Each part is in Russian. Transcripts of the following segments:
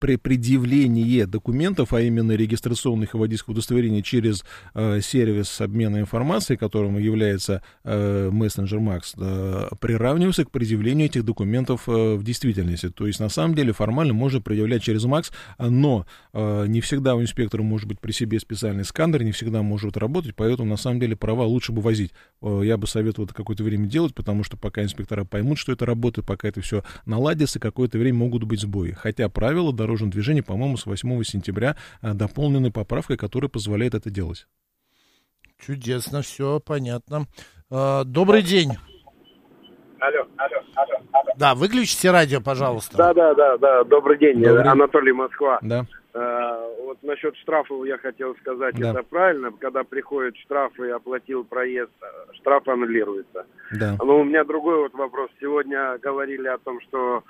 предъявление документов, а именно регистрационных и водительских удостоверений через сервис обмена информацией, которым является мессенджер Макс, приравнивается к предъявлению этих документов в действительности. То есть, на самом деле, формально можно предъявлять через Макс, но не всегда у инспектора может быть при себе специальный сканер, не всегда может работать, поэтому, на самом деле, права лучше бы возить. Я бы советовал это какое-то время делать, потому что пока инспектора поймут, что это работает, пока это все наладится, какое-то время могут быть сбои. Хотя правила дорожного движения, по-моему, с 8 сентября дополнены поправкой, которая позволяет это делать. Чудесно, все понятно. Добрый день. Алло. Да, выключите радио, пожалуйста. Да, добрый день, Анатолий, Москва. Да. Вот насчет штрафов я хотел сказать, да. Это правильно, когда приходит штраф и оплатил проезд, штраф аннулируется. Да. Но у меня другой вот вопрос. Сегодня говорили о том, что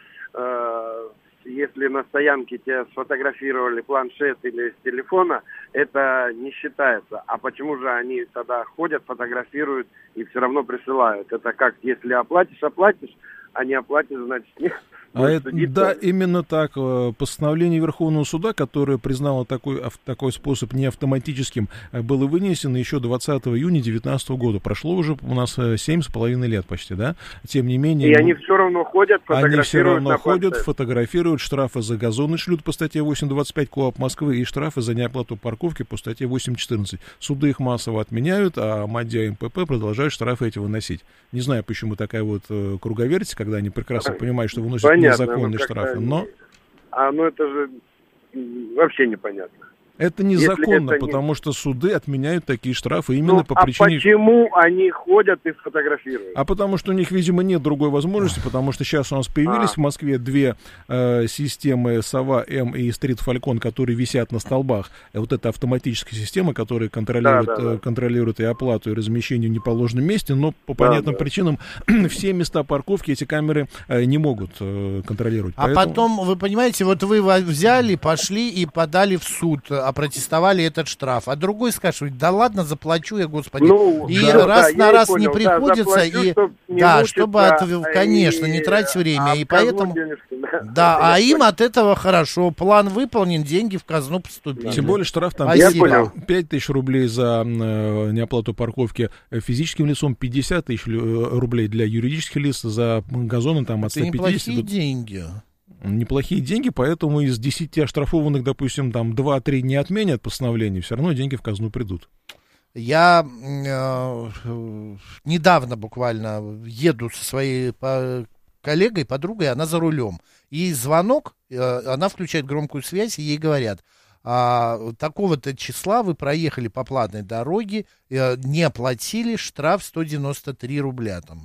если на стоянке тебя сфотографировали планшет или с телефона, это не считается. А почему же они тогда ходят, фотографируют и все равно присылают? Это как, если оплатишь, а не оплатишь, значит нет. Да, именно так. Постановление Верховного суда, которое признало такой способ не автоматическим, было вынесено еще 20 июня 2019 года. Прошло уже у нас 7,5 лет почти, да? Тем не менее... И они все равно ходят, фотографируют. Они все равно ходят, фотографируют, штрафы за газоны шлют по статье 8.25 КоАП Москвы и штрафы за неоплату парковки по статье 8.14. Суды их массово отменяют, а МАДьЯ и МПП продолжают штрафы эти выносить. Не знаю, почему такая вот круговерть, когда они прекрасно понимают, что выносят незаконные штрафы, но... это же вообще непонятно. Это незаконно, потому что суды отменяют такие штрафы именно по причине... почему они ходят и фотографируют? А потому что у них, видимо, нет другой возможности, потому что сейчас у нас появились в Москве две системы Сова-М и Стрит Фалькон, которые висят на столбах. И вот эта автоматическая система, которая контролирует и оплату, и размещение в неположенном месте, но по понятным причинам все места парковки эти камеры не могут контролировать. А потом, вы понимаете, вот вы взяли, пошли и подали в суд, опротестовали этот штраф, а другой скажет, да ладно, заплачу я, господи, раз на раз не приходится, чтобы, конечно, не тратить время, и поэтому, а им от этого хорошо, план выполнен, деньги в казну поступили. Тем более штраф там 5 тысяч рублей за неоплату парковки физическим лицом, 50 тысяч рублей для юридических лиц, за газоны там от 150. Это неплохие деньги. Неплохие деньги, поэтому из 10 оштрафованных, допустим, там 2-3 не отменят постановление, все равно деньги в казну придут. Я недавно буквально еду со своей коллегой, подругой, она за рулем. И звонок, она включает громкую связь, и ей говорят, такого-то числа вы проехали по платной дороге, не оплатили, штраф 193 рубля там.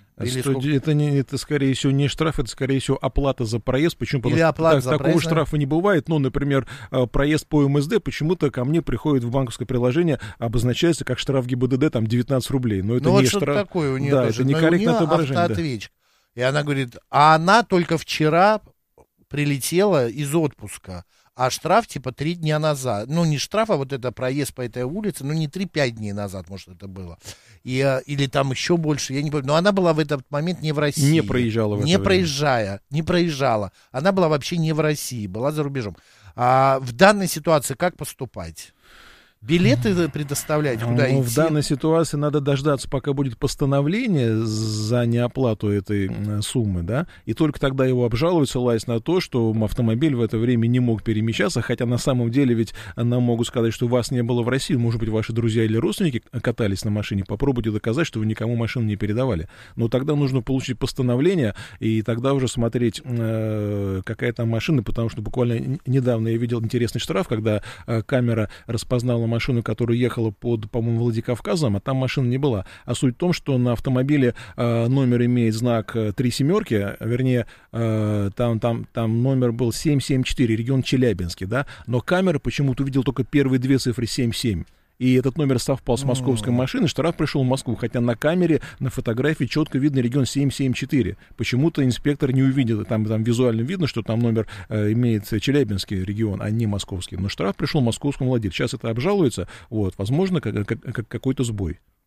Это, скорее всего, не штраф, это, скорее всего, оплата за проезд. Почему? Потому что такого штрафа не бывает. Ну, например, проезд по МСД почему-то ко мне приходит в банковское приложение, обозначается как штраф ГИБДД, там, 19 рублей. Но это не штраф. Такое у нее да, тоже. Это некорректное отображение. Автоответчик. Да. И она говорит, а она только вчера прилетела из отпуска. А штраф типа 3 дня назад. Ну, не штраф, а вот это проезд по этой улице, не 3-5 дней назад, может, это было. Или там еще больше, я не помню. Но она была в этот момент не в России. Не проезжала в это время. Не проезжала. Она была вообще не в России, была за рубежом. А в данной ситуации как поступать? Билеты предоставлять, куда идти? В данной ситуации надо дождаться, пока будет постановление за неоплату этой суммы, да, и только тогда его обжаловать, ссылаясь на то, что автомобиль в это время не мог перемещаться, хотя на самом деле ведь нам могут сказать, что вас не было в России, может быть, ваши друзья или родственники катались на машине, попробуйте доказать, что вы никому машину не передавали. Но тогда нужно получить постановление, и тогда уже смотреть, какая там машина, потому что буквально недавно я видел интересный штраф, когда камера распознала машину, которая ехала под, по-моему, Владикавказом, а там машина не была. А суть в том, что на автомобиле номер имеет знак 3 семерки, вернее, там номер был 774, регион Челябинский, да, но камера почему-то увидела только первые 2 цифры 77. И этот номер совпал с московской машиной, штраф пришел в Москву, хотя на камере, на фотографии четко видно регион 774. Почему-то инспектор не увидел, там визуально видно, что там номер имеет Челябинский регион, а не московский. Но штраф пришел московскому владельцу. Сейчас это обжалуется, вот, возможно, какой-то сбой.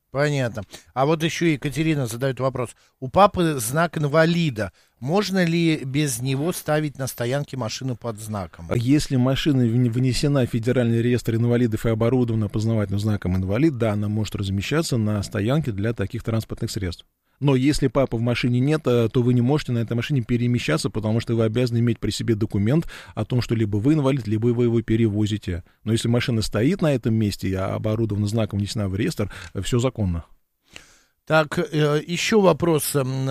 Понятно. А вот еще Екатерина задает вопрос. У папы знак инвалида. Можно ли без него ставить на стоянке машину под знаком? Если машина внесена в Федеральный реестр инвалидов и оборудована опознавательным знаком инвалид, да, она может размещаться на стоянке для таких транспортных средств. Но если папы в машине нет, то вы не можете на этой машине перемещаться, потому что вы обязаны иметь при себе документ о том, что либо вы инвалид, либо вы его перевозите. Но если машина стоит на этом месте, а оборудована знаком, внесена в реестр, все законно. Так, еще вопрос.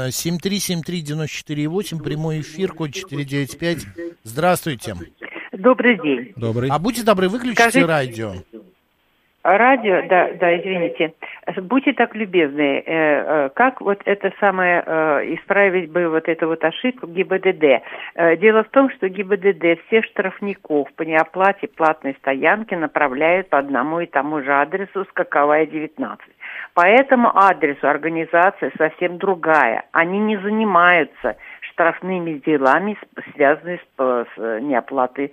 7373948, прямой эфир, код 495. Здравствуйте. Добрый день. Добрый. А будьте добры, выключите радио. Радио, да, извините. Будьте так любезны, как вот это самое, исправить бы вот эту вот ошибку ГИБДД? Дело в том, что ГИБДД всех штрафников по неоплате платной стоянки направляет по одному и тому же адресу Скаковая, 19. По этому адресу организация совсем другая. Они не занимаются штрафными делами, связанными с неоплатой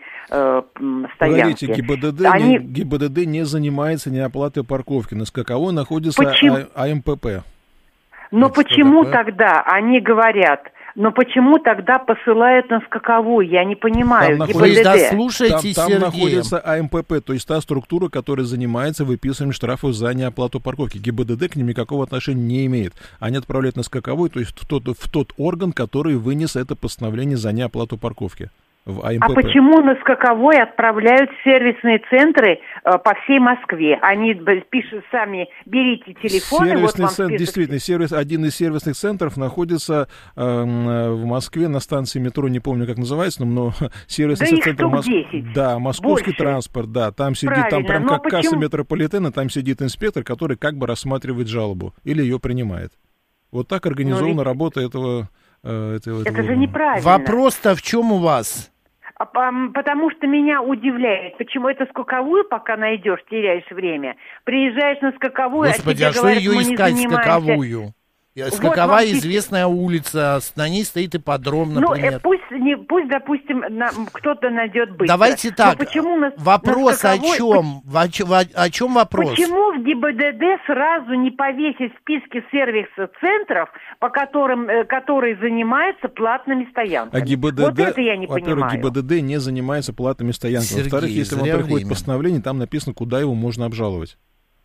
стоянки. Погодите, ГИБДД не занимается неоплатой парковки. На Скаковой находится АМПП. Но почему тогда они говорят... Но почему тогда посылают на Скаковую? Я не понимаю. Там находится АМПП, то есть та структура, которая занимается выписыванием штрафов за неоплату парковки. ГИБДД к ним никакого отношения не имеет. Они отправляют на Скаковую, то есть в тот орган, который вынес это постановление за неоплату парковки. А почему на Скаковой отправляют сервисные центры по всей Москве? Они пишут сами, берите телефон. Сервисный центр, действительно, один из сервисных центров находится в Москве на станции метро, не помню, как называется, но сервисный центр Да, московский больше. Транспорт, да, там сидит, правильно, там прям как касса метрополитена, там сидит инспектор, который как бы рассматривает жалобу или ее принимает. Вот так организована работа этого. Это же неправильно. Вопрос-то в чем у вас? Потому что меня удивляет, почему это Скаковую, пока найдешь, теряешь время. Приезжаешь на Скаковую, Господи, а что говорят, ее искать, Скаковую? Скаковая вот известная улица, на ней стоит ипподром, например. Пусть, допустим, кто-то найдет быстро. Давайте так, вопрос Скаковой... о чем вопрос? Почему в ГИБДД сразу не повесить списки сервис-центров, которые занимаются платными стоянками? А ГИБДД, вот это я не понимаю. ГИБДД не занимается платными стоянками. Во-вторых, если вам приходит постановление, там написано, куда его можно обжаловать.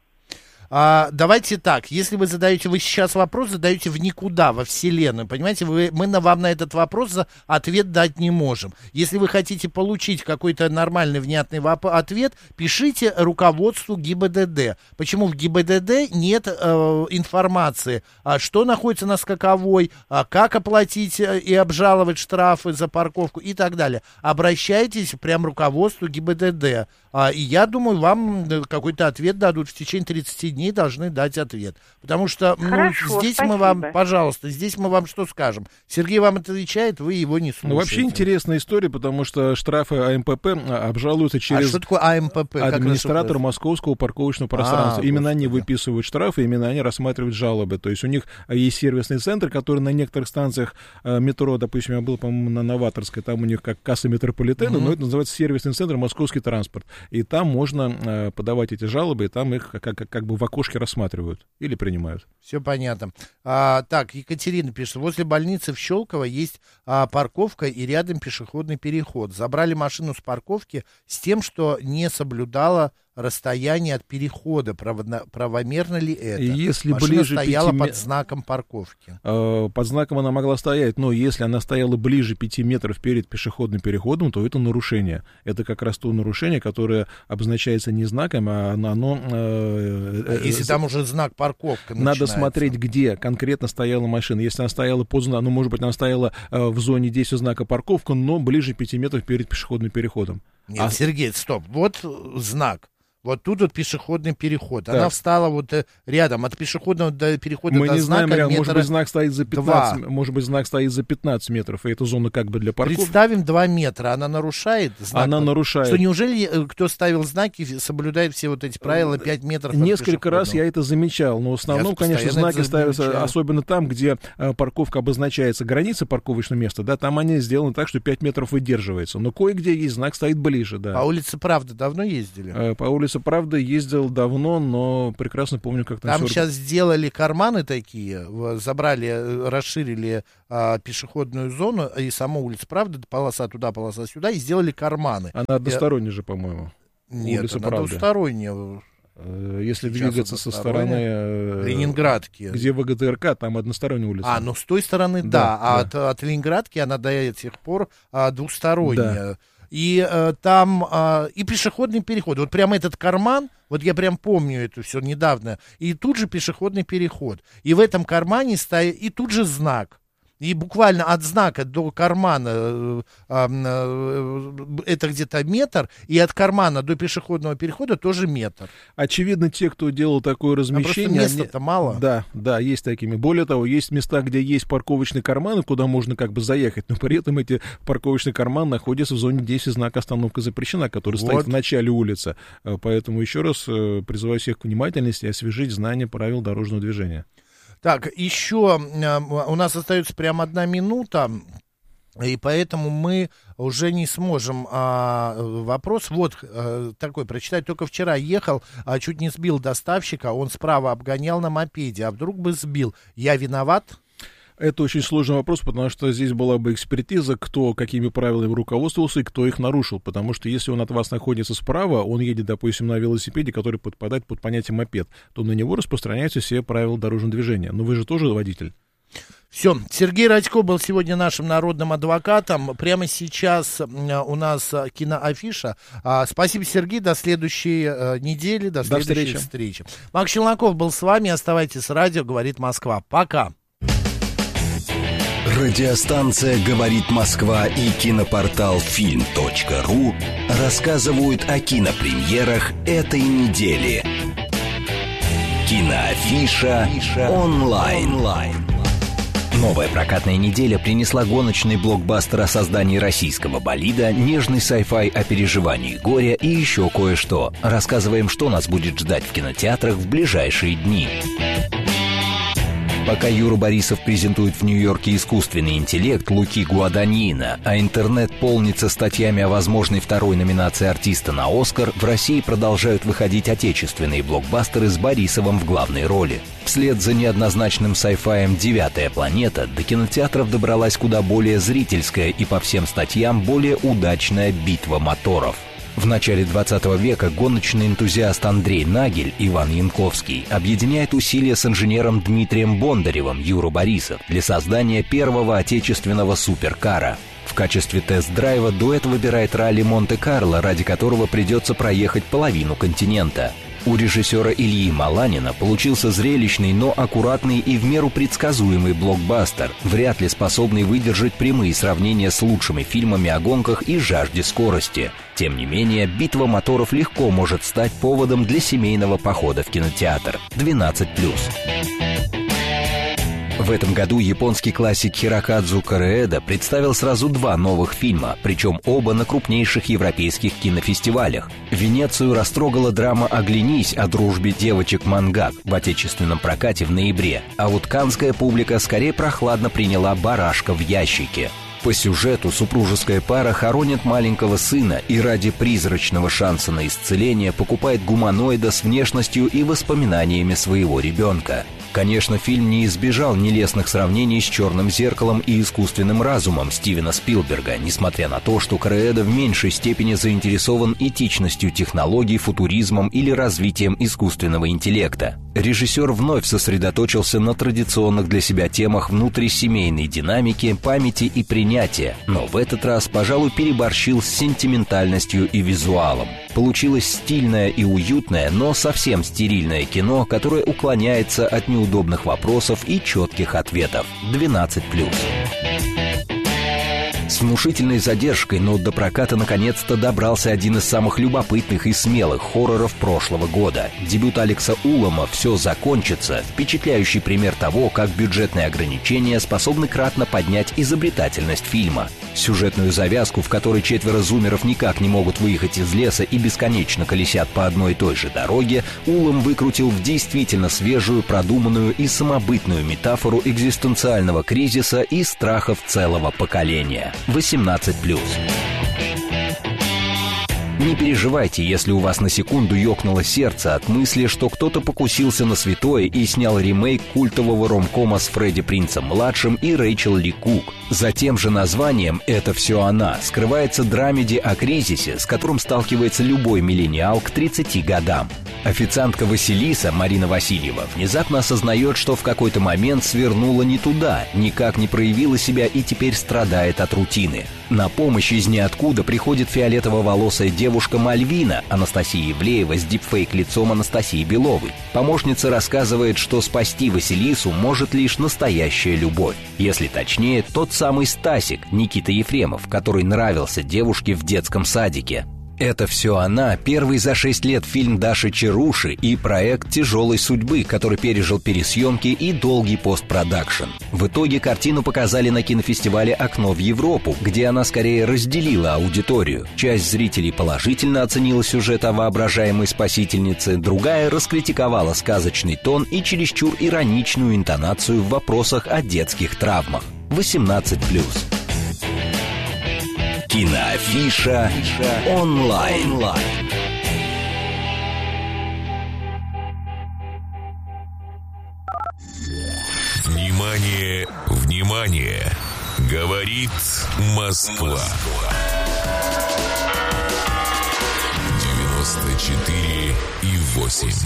Давайте так, если вы сейчас вопрос задаете в никуда, во Вселенную, понимаете, мы вам на этот вопрос ответ дать не можем. Если вы хотите получить какой-то нормальный, внятный ответ, пишите руководству ГИБДД. Почему в ГИБДД нет информации, что находится на Скаковой, как оплатить и обжаловать штрафы за парковку и так далее. Обращайтесь прям к руководству ГИБДД. И я думаю, вам какой-то ответ дадут в течение 30 дней, должны дать ответ. Потому что здесь спасибо. Мы вам, пожалуйста, здесь мы вам что скажем? Сергей вам отвечает, вы его не слушаете. Вообще интересная история, потому что штрафы АМПП обжалуются через что такое АМПП? Администратор московского парковочного пространства. Именно они выписывают штрафы, именно они рассматривают жалобы. То есть у них есть сервисный центр, который на некоторых станциях метро, допустим, я был, по-моему, на Новаторской, там у них как касса метрополитена, но это называется сервисный центр «Московский транспорт». И там можно подавать эти жалобы, и там их как бы в окошке рассматривают или принимают. Все понятно. Так, Екатерина пишет, возле больницы в Щелково есть парковка и рядом пешеходный переход. Забрали машину с парковки с тем, что не соблюдала расстояние от перехода. Правомерно ли это? Если машина ближе стояла под знаком парковки. Под знаком она могла стоять, но если она стояла ближе 5 метров перед пешеходным переходом, то это нарушение. Это как раз то нарушение, которое обозначается не знаком, а оно... если там уже знак парковка начинается. Надо смотреть, где конкретно стояла машина. Если она стояла под знаком, ну, может быть, она стояла в зоне действия знака парковка, но ближе 5 метров перед пешеходным переходом. Нет, Сергей, стоп. Вот знак. Вот тут вот пешеходный переход. Так. Она встала вот рядом от пешеходного перехода мы до не знака знаем, может быть, знак стоит за 15, может быть, знак стоит за 15 метров, и эта зона как бы для парковки. Представим 2 метра, она нарушает знак? Она нарушает. Что неужели кто ставил знаки, соблюдает все вот эти правила 5 метров? Несколько раз я это замечал, но в основном, конечно, знаки ставятся, особенно там, где парковка обозначается, граница парковочного места, да, там они сделаны так, что 5 метров выдерживается, но кое-где есть знак, стоит ближе, да. По улице Правды давно ездили? По улице улица Правды ездил давно, но прекрасно помню, как там... Там сейчас сделали карманы такие, забрали, расширили пешеходную зону, и сама улица Правды, полоса туда, полоса сюда, и сделали карманы. Она односторонняя же, по-моему. Нет, улица она Правды. двусторонняя. Если двигаться со стороны Ленинградки, где ВГТРК, там односторонняя улица. Ну с той стороны, да. От Ленинградки она до этих пор двусторонняя. Да. И там и пешеходный переход. Вот прямо этот карман, вот я прям помню это все недавно, и тут же пешеходный переход. И в этом кармане стоит, и тут же знак. И буквально от знака до кармана это где-то метр, и от кармана до пешеходного перехода тоже метр. Очевидно, те, кто делал такое размещение... Просто места-то мало. Да, есть такими. Более того, есть места, где есть парковочные карманы, куда можно как бы заехать, но при этом эти парковочные карманы находятся в зоне действия знака «Остановка запрещена», который стоит в начале улицы. Поэтому еще раз призываю всех к внимательности и освежить знания правил дорожного движения. Так, еще у нас остается прямо 1 минута, и поэтому мы уже не сможем вопрос такой прочитать. Только вчера ехал, чуть не сбил доставщика, он справа обгонял на мопеде, а вдруг бы сбил. Я виноват? Это очень сложный вопрос, потому что здесь была бы экспертиза, кто какими правилами руководствовался и кто их нарушил. Потому что если он от вас находится справа, он едет, допустим, на велосипеде, который подпадает под понятие мопед, то на него распространяются все правила дорожного движения. Но вы же тоже водитель. Все, Сергей Радько был сегодня нашим народным адвокатом. Прямо сейчас у нас киноафиша. Спасибо, Сергей, до следующей недели, до следующей встречи. Макс Челноков был с вами. Оставайтесь с радио, говорит Москва. Пока. Радиостанция «Говорит Москва» и кинопортал film.ru рассказывают о кинопремьерах этой недели. Киноафиша онлайн. Новая прокатная неделя принесла гоночный блокбастер о создании российского болида, нежный sci-fi о переживании горя и еще кое-что. Рассказываем, что нас будет ждать в кинотеатрах в ближайшие дни. Пока Юра Борисов презентует в Нью-Йорке искусственный интеллект Луки Гуаданьино, а интернет полнится статьями о возможной второй номинации артиста на «Оскар», в России продолжают выходить отечественные блокбастеры с Борисовым в главной роли. Вслед за неоднозначным сайфаем «Девятая планета» до кинотеатров добралась куда более зрительская и по всем статьям более удачная «Битва моторов». В начале 20 века гоночный энтузиаст Андрей Нагель, Иван Янковский, объединяет усилия с инженером Дмитрием Бондаревым, Юра Борисов, для создания первого отечественного суперкара. В качестве тест-драйва дуэт выбирает ралли Монте-Карло, ради которого придется проехать половину континента. У режиссера Ильи Маланина получился зрелищный, но аккуратный и в меру предсказуемый блокбастер, вряд ли способный выдержать прямые сравнения с лучшими фильмами о гонках и жажде скорости. Тем не менее, «Битва моторов» легко может стать поводом для семейного похода в кинотеатр. 12+. В этом году японский классик Хирокадзу Кореэда представил сразу 2 новых фильма, причем оба на крупнейших европейских кинофестивалях. Венецию растрогала драма «Оглянись» о дружбе девочек-мангак в отечественном прокате в ноябре, а вот каннская публика скорее прохладно приняла «Барашка в ящике». По сюжету супружеская пара хоронит маленького сына и ради призрачного шанса на исцеление покупает гуманоида с внешностью и воспоминаниями своего ребенка. Конечно, фильм не избежал нелестных сравнений с «Черным зеркалом» и «Искусственным разумом» Стивена Спилберга, несмотря на то, что Кореэда в меньшей степени заинтересован этичностью технологий, футуризмом или развитием искусственного интеллекта. Режиссер вновь сосредоточился на традиционных для себя темах внутрисемейной динамики, памяти и принятия, но в этот раз, пожалуй, переборщил с сентиментальностью и визуалом. Получилось стильное и уютное, но совсем стерильное кино, которое уклоняется от неудобных вопросов и четких ответов. 12+. С внушительной задержкой, но до проката наконец-то добрался один из самых любопытных и смелых хорроров прошлого года. Дебют Алекса Улома «Все закончится» — впечатляющий пример того, как бюджетные ограничения способны кратно поднять изобретательность фильма. Сюжетную завязку, в которой 4 зумеров никак не могут выехать из леса и бесконечно колесят по одной и той же дороге, Улом выкрутил в действительно свежую, продуманную и самобытную метафору экзистенциального кризиса и страхов целого поколения. 18+. Не переживайте, если у вас на секунду ёкнуло сердце от мысли, что кто-то покусился на святое и снял ремейк культового ромкома с Фредди Принцем-младшим и Рэйчел Ли Кук. За тем же названием «Это все она» скрывается драмеди о кризисе, с которым сталкивается любой миллениал к 30 годам. Официантка Василиса, Марина Васильева, внезапно осознает, что в какой-то момент свернула не туда, никак не проявила себя и теперь страдает от рутины. На помощь из ниоткуда приходит фиолетово-волосая девушка Мальвина, Анастасия Ивлеева с дипфейк-лицом Анастасии Беловой. Помощница рассказывает, что спасти Василису может лишь настоящая любовь. Если точнее, тот самый Стасик, Никита Ефремов, который нравился девушке в детском садике. «Это все она» — первый за 6 лет фильм Даши Чаруши и проект тяжелой судьбы, который пережил пересъемки и долгий постпродакшн. В итоге картину показали на кинофестивале «Окно в Европу», где она скорее разделила аудиторию. Часть зрителей положительно оценила сюжет о воображаемой спасительнице, другая раскритиковала сказочный тон и чересчур ироничную интонацию в вопросах о детских травмах. 18+. Киноафиша онлайн. Внимание, внимание! Говорит Москва. 94,8.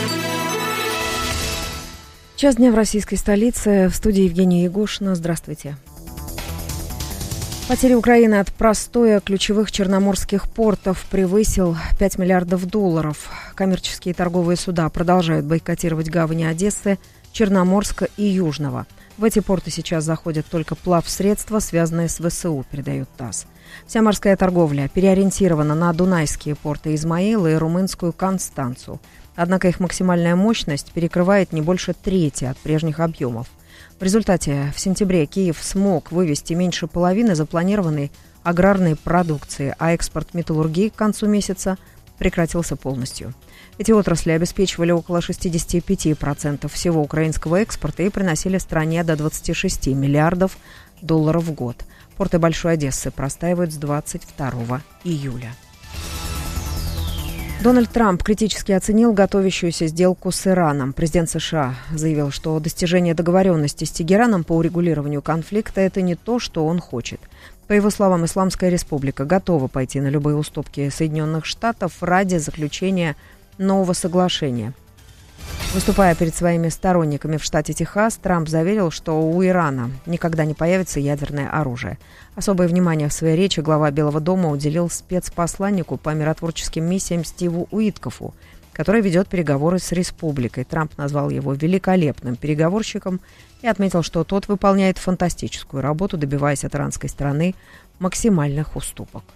Час дня в российской столице. В студии Евгения Егошина. Здравствуйте. Потери Украины от простоя ключевых черноморских портов превысил $5 миллиардов. Коммерческие торговые суда продолжают бойкотировать гавани Одессы, Черноморска и Южного. В эти порты сейчас заходят только плавсредства, связанные с ВСУ, передает ТАСС. Вся морская торговля переориентирована на дунайские порты Измаила и румынскую Констанцу. Однако их максимальная мощность перекрывает не больше трети от прежних объемов. В результате в сентябре Киев смог вывести меньше половины запланированной аграрной продукции, а экспорт металлургии к концу месяца прекратился полностью. Эти отрасли обеспечивали около 65% всего украинского экспорта и приносили стране до $26 миллиардов в год. Порты Большой Одессы простаивают с 22 июля. Дональд Трамп критически оценил готовящуюся сделку с Ираном. Президент США заявил, что достижение договоренности с Тегераном по урегулированию конфликта – это не то, что он хочет. По его словам, Исламская Республика готова пойти на любые уступки Соединенных Штатов ради заключения нового соглашения. Выступая перед своими сторонниками в штате Техас, Трамп заверил, что у Ирана никогда не появится ядерное оружие. Особое внимание в своей речи глава Белого дома уделил спецпосланнику по миротворческим миссиям Стиву Уиткофу, который ведет переговоры с республикой. Трамп назвал его великолепным переговорщиком и отметил, что тот выполняет фантастическую работу, добиваясь от иранской стороны максимальных уступок.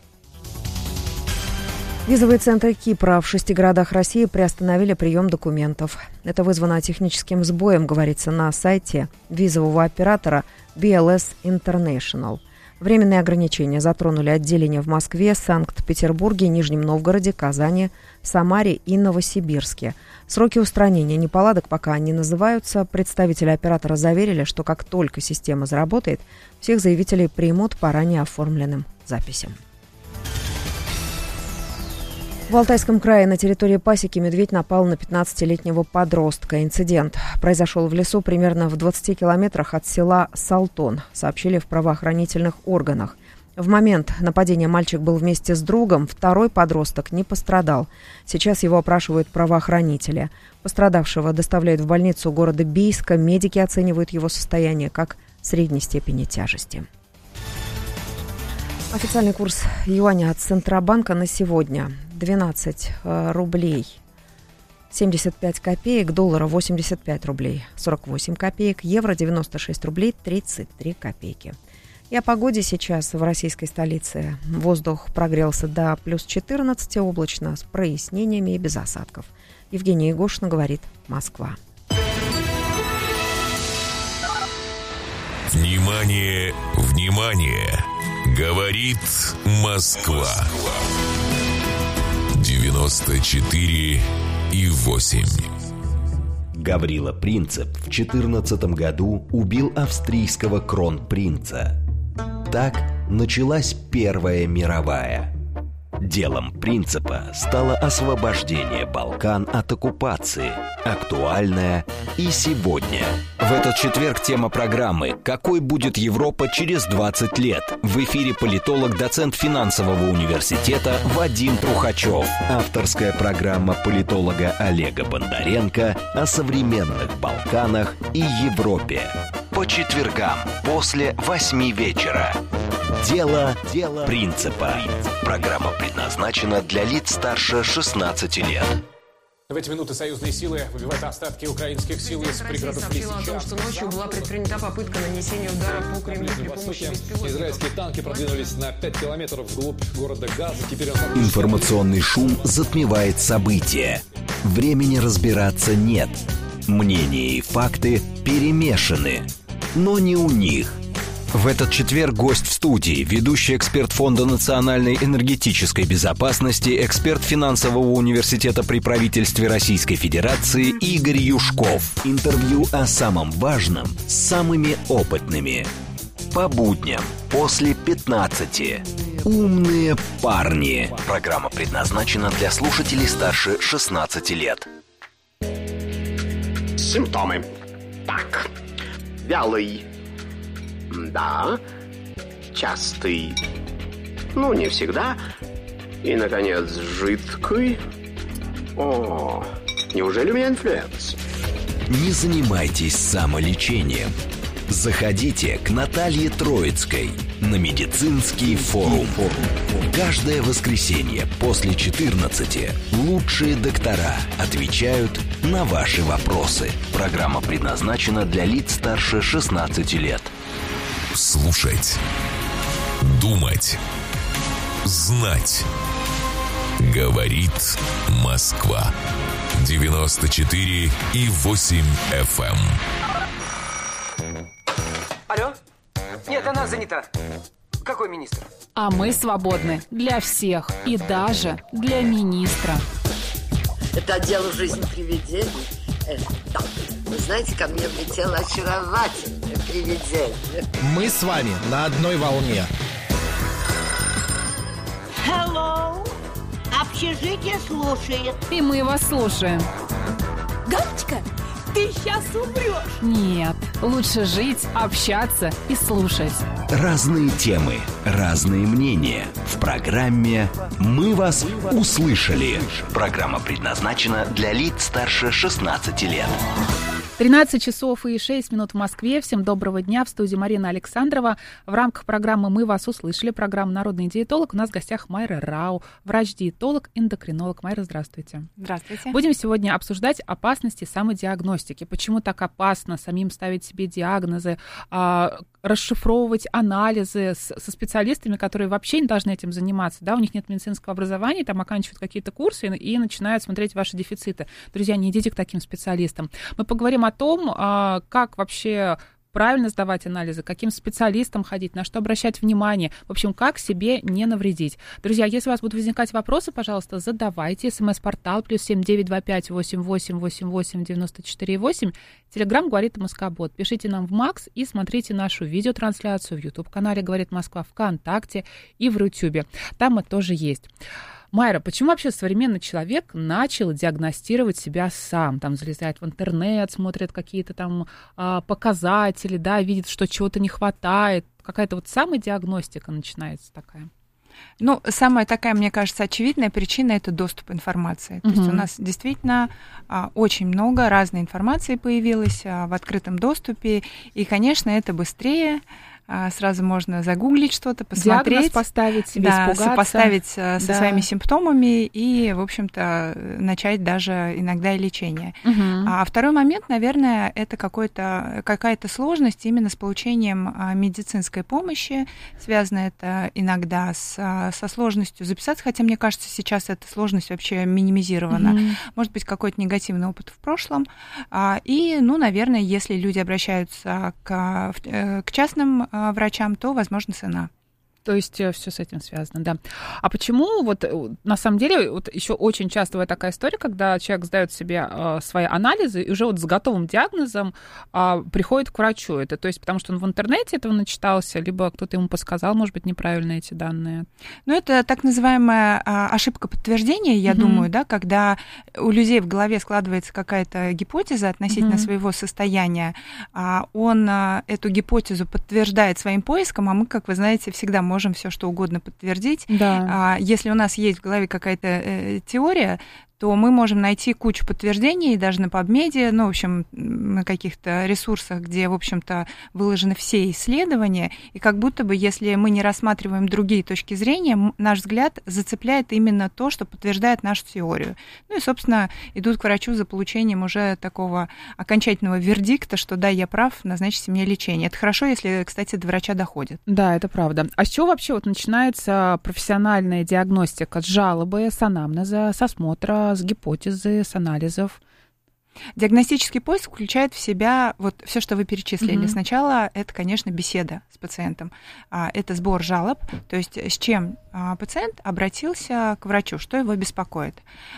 Визовые центры Кипра в 6 городах России приостановили прием документов. Это вызвано техническим сбоем, говорится на сайте визового оператора BLS International. Временные ограничения затронули отделения в Москве, Санкт-Петербурге, Нижнем Новгороде, Казани, Самаре и Новосибирске. Сроки устранения неполадок пока не называются. Представители оператора заверили, что как только система заработает, всех заявителей примут по ранее оформленным записям. В Алтайском крае на территории пасеки медведь напал на 15-летнего подростка. Инцидент произошел в лесу примерно в 20 километрах от села Салтон, сообщили в правоохранительных органах. В момент нападения мальчик был вместе с другом, второй подросток не пострадал. Сейчас его опрашивают правоохранители. Пострадавшего доставляют в больницу города Бийска. Медики оценивают его состояние как средней степени тяжести. Официальный курс юаня от Центробанка на сегодня 12 рублей 75 копеек, доллара 85 рублей 48 копеек, евро 96 рублей 33 копейки. И о погоде сейчас в российской столице. Воздух прогрелся до плюс 14, облачно, с прояснениями и без осадков. Евгения Егошина, говорит Москва. Внимание, внимание! Говорит Москва. 94,8. Гаврила Принцип в 2014 году убил австрийского кронпринца. Так началась Первая мировая. Делом принципа стало освобождение Балкан от оккупации, актуальное и сегодня. В этот четверг тема программы «Какой будет Европа через 20 лет?» В эфире политолог, доцент финансового университета Вадим Трухачев. Авторская программа политолога Олега Бондаренко о современных Балканах и Европе. По четвергам после 8 вечера. Дело принципа. Программа предназначена для лиц старше 16 лет. В эти минуты союзные силы выбивают остатки украинских сил из пригородов Лисича. Сообщила о том, что ночью была предпринята попытка нанесения удара по Кремлю при помощи беспилотников. Израильские танки продвинулись на 5 километров вглубь города Газа. Теперь Информационный шум затмевает события. Времени разбираться нет. Мнения и факты перемешаны. Но не у них. В этот четверг гость в студии, ведущий эксперт Фонда национальной энергетической безопасности, эксперт финансового университета при правительстве Российской Федерации Игорь Юшков. Интервью о самом важном с самыми опытными. По будням после 15. Умные парни. Программа предназначена для слушателей старше 16 лет. Симптомы. Так. Вялый. Да. Частый. Ну, не всегда. И, наконец, жидкий. О, неужели у меня инфлюенс? Не занимайтесь самолечением. Заходите к Наталье Троицкой на медицинский форум. Каждое воскресенье после 14 лучшие доктора отвечают на ваши вопросы. Программа предназначена для лиц старше 16 лет. Слушать, думать, знать. Говорит Москва. 94,8 FM. Алло? Нет, она занята. Какой министр? А мы свободны для всех и даже для министра. Это дело жизни привидений. Да. Вы знаете, ко мне влетело очаровательное привидение. Мы с вами на одной волне. Hello. Общежитие слушает. И мы вас слушаем. Галочка, ты сейчас умрешь. Нет, лучше жить, общаться и слушать. Разные темы, разные мнения. В программе «Мы вас услышали». Программа предназначена для лиц старше 16 лет. 13 часов и 6 минут в Москве. Всем доброго дня. В студии Марина Александрова. В рамках программы «Мы вас услышали», программа «Народный диетолог», у нас в гостях Майра Рау, врач-диетолог, эндокринолог. Майра, здравствуйте. Здравствуйте. Будем сегодня обсуждать опасности самодиагностики. Почему так опасно самим ставить себе диагнозы, расшифровывать анализы со специалистами, которые вообще не должны этим заниматься. Да? У них нет медицинского образования, там оканчивают какие-то курсы и начинают смотреть ваши дефициты. Друзья, не идите к таким специалистам. Мы поговорим о том, как вообще правильно сдавать анализы, каким специалистам ходить, на что обращать внимание. В общем, как себе не навредить. Друзья, если у вас будут возникать вопросы, пожалуйста, задавайте. СМС-портал +7 925 88 88 94 8. Телеграм «Говорит Москва-бот». Пишите нам в Макс и смотрите нашу видеотрансляцию в YouTube-канале «Говорит Москва», ВКонтакте и в Рутюбе. Там мы тоже есть. Майра, почему вообще современный человек начал диагностировать себя сам? Там залезает в интернет, смотрит какие-то там показатели, да, видит, что чего-то не хватает. Какая-то вот самодиагностика начинается такая. Ну, самая такая, мне кажется, очевидная причина – это доступ информации. То есть у нас действительно очень много разной информации появилось в открытом доступе, и, конечно, это быстрее. Сразу можно загуглить что-то, посмотреть. Диагноз поставить себе, да, испугаться. Сопоставить со своими симптомами и, в общем-то, начать даже иногда и лечение. А второй момент, наверное, это какая-то сложность именно с получением медицинской помощи. Связано это иногда со сложностью записаться, хотя, мне кажется, сейчас эта сложность вообще минимизирована. Может быть, какой-то негативный опыт в прошлом. И, ну, наверное, если люди обращаются к частным врачам, то, возможно, цена. То есть все с этим связано, да. А почему вот на самом деле вот еще очень часто бывает такая история, когда человек сдает себе свои анализы и уже вот с готовым диагнозом приходит к врачу? Это то есть потому что он в интернете этого начитался, либо кто-то ему подсказал, может быть, неправильно эти данные? Ну, это так называемая ошибка подтверждения, я думаю, да, когда у людей в голове складывается какая-то гипотеза относительно своего состояния, он эту гипотезу подтверждает своим поиском, а мы, как вы знаете, всегда можем все что угодно подтвердить. Да. Если у нас есть в голове какая-то теория, то мы можем найти кучу подтверждений, даже на PubMed, ну, в общем, на каких-то ресурсах, где, в общем-то, выложены все исследования, и как будто бы, если мы не рассматриваем другие точки зрения, наш взгляд зацепляет именно то, что подтверждает нашу теорию. Ну и, собственно, идут к врачу за получением уже такого окончательного вердикта, что да, я прав, назначьте мне лечение. Это хорошо, если, кстати, до врача доходит. Да, это правда. А с чего вообще вот начинается профессиональная диагностика? С жалобы, с анамнеза, с осмотра, с гипотезы, с анализов? Диагностический поиск включает в себя вот все, что вы перечислили. Сначала это, конечно, беседа с пациентом. Это сбор жалоб, то есть с чем пациент обратился к врачу, что его беспокоит.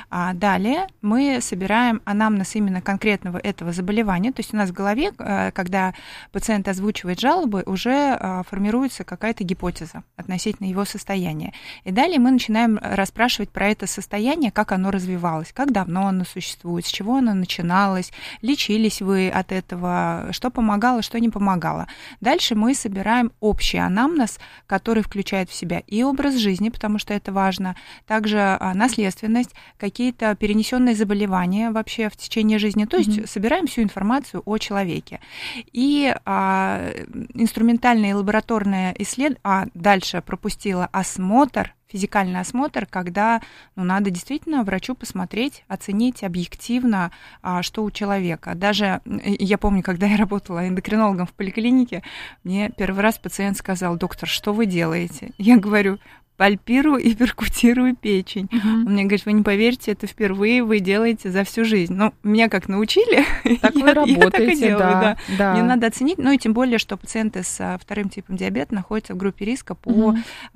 Далее мы собираем анамнез именно конкретного этого заболевания. То есть у нас в голове, когда пациент озвучивает жалобы, уже формируется какая-то гипотеза относительно его состояния. И далее мы начинаем расспрашивать про это состояние, как оно развивалось, как давно оно существует, с чего оно начиналось, лечились вы от этого, что помогало, что не помогало. Дальше мы собираем общий анамнез, который включает в себя и образ жизни, потому что это важно, также наследственность, какие-то перенесенные заболевания вообще в течение жизни. То есть собираем всю информацию о человеке. И инструментальное и лабораторное исследование, дальше пропустила осмотр, физикальный осмотр, когда надо действительно врачу посмотреть, оценить объективно, что у человека. Даже я помню, когда я работала эндокринологом в поликлинике, мне первый раз пациент сказал: доктор, что вы делаете? Я говорю: пальпирую и перкутирую печень. Он мне говорит: вы не поверите, это впервые вы делаете за всю жизнь. Ну, меня как научили, так вы работаете, я так и делаю, да. Мне надо оценить, ну и тем более, что пациенты с вторым типом диабета находятся в группе риска по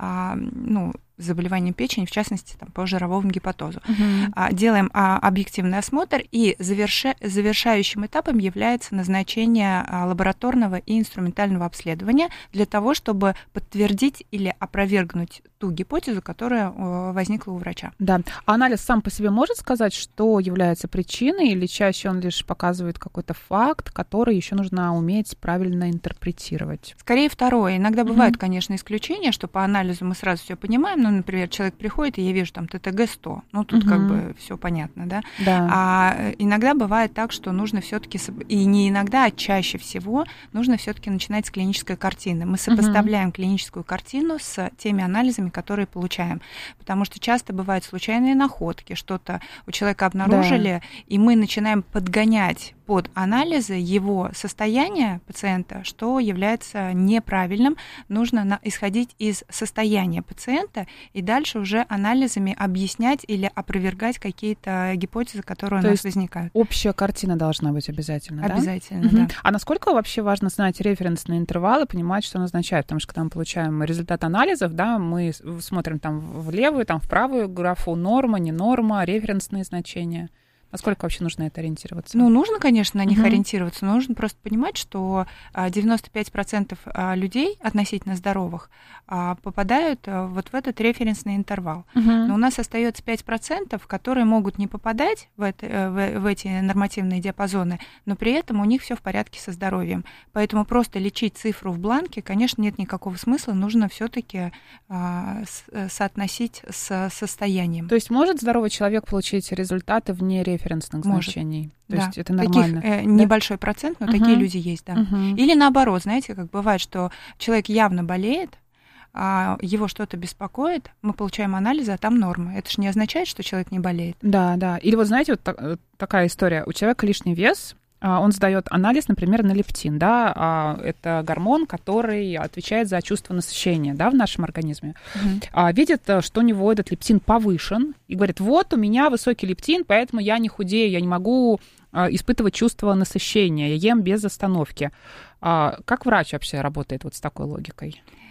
заболеваниям печени, в частности, по жировому гепатозу. Делаем объективный осмотр, и завершающим этапом является назначение лабораторного и инструментального обследования для того, чтобы подтвердить или опровергнуть ту гипотезу, которая возникла у врача. Да. А анализ сам по себе может сказать, что является причиной, или чаще он лишь показывает какой-то факт, который еще нужно уметь правильно интерпретировать? Скорее второе. Иногда бывают, конечно, исключения, что по анализу мы сразу все понимаем. Ну, например, человек приходит, и я вижу там ТТГ 100. Ну, тут как бы все понятно, да? Да. А иногда бывает так, что нужно все-таки, и не иногда, а чаще всего, нужно все-таки начинать с клинической картины. Мы сопоставляем клиническую картину с теми анализами, которые получаем. Потому что часто бывают случайные находки, что-то у человека обнаружили, и мы начинаем подгонять под анализы его состояния пациента, что является неправильным. Нужно исходить из состояния пациента и дальше уже анализами объяснять или опровергать какие-то гипотезы, которые у нас возникают. Общая картина должна быть обязательно, да? Обязательно, да. А насколько вообще важно знать референсные интервалы, понимать, что назначают? Потому что когда мы получаем результат анализов, да, мы смотрим там в левую, там в правую графу, норма, не норма, референсные значения. Насколько вообще нужно это ориентироваться? Ну, нужно, конечно, на них ориентироваться, но нужно просто понимать, что 95% людей относительно здоровых попадают вот в этот референсный интервал. Но у нас остается 5%, которые могут не попадать в эти нормативные диапазоны, но при этом у них все в порядке со здоровьем. Поэтому просто лечить цифру в бланке, конечно, нет никакого смысла, нужно все-таки соотносить с состоянием. То есть может здоровый человек получить результаты вне референсных значений? То есть это нормально? Таких небольшой процент, но такие люди есть, да. Или наоборот, знаете, как бывает, что человек явно болеет, его что-то беспокоит, мы получаем анализы, а там норма. Это же не означает, что человек не болеет. Да, да. Или вот знаете, вот такая история. У человека лишний вес, он сдает анализ, например, на лептин, да, это гормон, который отвечает за чувство насыщения, да, в нашем организме. Видит, что у него этот лептин повышен, и говорит: вот у меня высокий лептин, поэтому я не худею, я не могу испытывать чувство насыщения, я ем без остановки. Как врач вообще работает вот с такой логикой?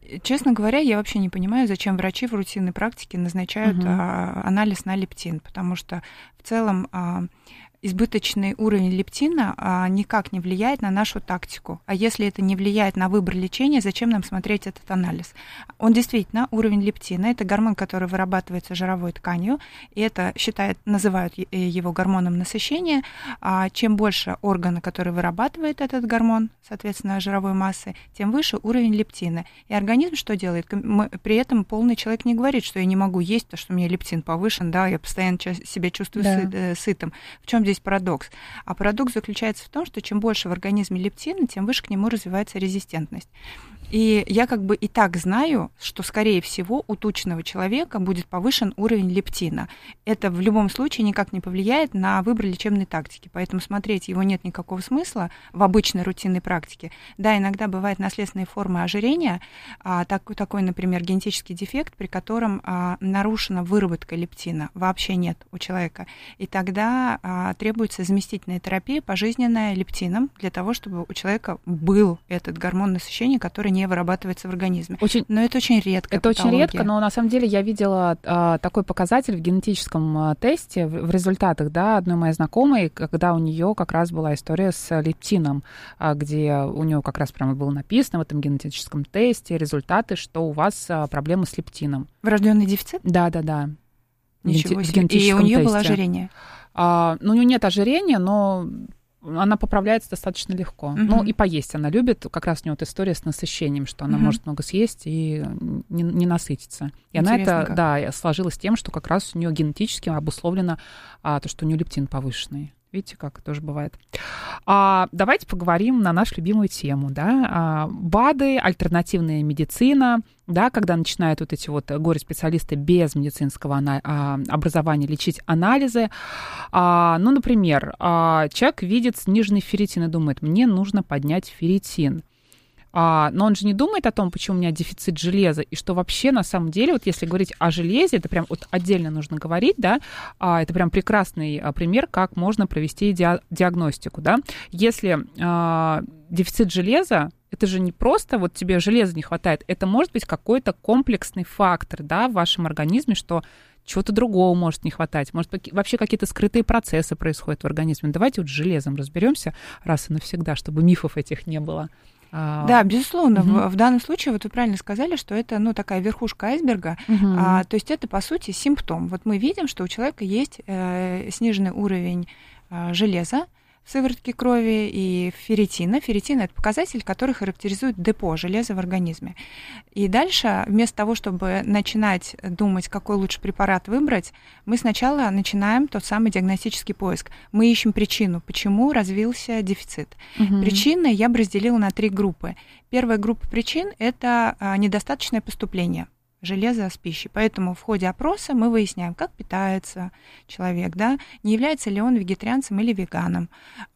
Честно говоря, я вообще не понимаю, зачем врачи в рутинной практике назначают анализ на лептин, потому что в целом избыточный уровень лептина никак не влияет на нашу тактику. А если это не влияет на выбор лечения, зачем нам смотреть этот анализ? Он действительно, уровень лептина, это гормон, который вырабатывается жировой тканью, и это называют его гормоном насыщения. Чем больше органа, который вырабатывает этот гормон, соответственно, жировой массы, тем выше уровень лептина. И организм что делает? При этом полный человек не говорит, что я не могу есть, потому что у меня лептин повышен, да, я постоянно себя чувствую сытым. В чем здесь парадокс? А парадокс заключается в том, что чем больше в организме лептина, тем выше к нему развивается резистентность. И я как бы и так знаю, что, скорее всего, у тучного человека будет повышен уровень лептина. Это в любом случае никак не повлияет на выбор лечебной тактики, поэтому смотреть его нет никакого смысла в обычной рутинной практике. Да, иногда бывают наследственные формы ожирения, такой, например, генетический дефект, при котором нарушена выработка лептина, вообще нет у человека. И тогда требуется заместительная терапия, пожизненная лептином, для того, чтобы у человека был этот гормон насыщения, который не вырабатывается в организме. Но это очень редко. Это очень редко, но на самом деле я видела такой показатель в генетическом тесте, в результатах, да, одной моей знакомой, когда у нее как раз была история с лептином, где у нее как раз прямо было написано в этом генетическом тесте результаты, что у вас проблемы с лептином. Врожденный дефицит? Да. Ничего себе. И у нее было ожирение? У нее нет ожирения, но она поправляется достаточно легко. Ну, и поесть она любит. Как раз у нее вот история с насыщением, что она может много съесть и не насытиться. И интересно, она это, сложилась тем, что как раз у нее генетически обусловлено то, что у нее лептин повышенный. Видите, как тоже бывает. Давайте поговорим на нашу любимую тему, да, БАДы, альтернативная медицина, да, когда начинают вот эти вот горе-специалисты без медицинского образования лечить анализы. Ну, например, человек видит сниженный ферритин и думает, мне нужно поднять ферритин. Но он же не думает о том, почему у меня дефицит железа, и что вообще на самом деле, вот если говорить о железе, это прям вот отдельно нужно говорить, да, это прям прекрасный пример, как можно провести диагностику, да. Если дефицит железа, это же не просто вот тебе железа не хватает, это может быть какой-то комплексный фактор, да, в вашем организме, что чего-то другого может не хватать, может вообще какие-то скрытые процессы происходят в организме. Давайте вот с железом разберемся раз и навсегда, чтобы мифов этих не было. Да, безусловно. В данном случае, вот вы правильно сказали, что это, такая верхушка айсберга. То есть это, по сути, симптом. Вот мы видим, что у человека есть сниженный уровень железа в сыворотке крови и ферритина. Ферритин – это показатель, который характеризует депо железа в организме. И дальше, вместо того, чтобы начинать думать, какой лучше препарат выбрать, мы сначала начинаем тот самый диагностический поиск. Мы ищем причину, почему развился дефицит. Причины я бы разделила на 3 группы. Первая группа причин – это недостаточное поступление железа с пищей. Поэтому в ходе опроса мы выясняем, как питается человек, да, не является ли он вегетарианцем или веганом.